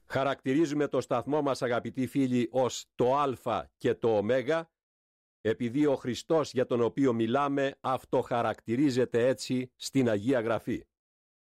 Χαρακτηρίζουμε το σταθμό μας, αγαπητοί φίλοι, ως το Α και το Ω, επειδή ο Χριστός για τον οποίο μιλάμε αυτοχαρακτηρίζεται έτσι στην Αγία Γραφή.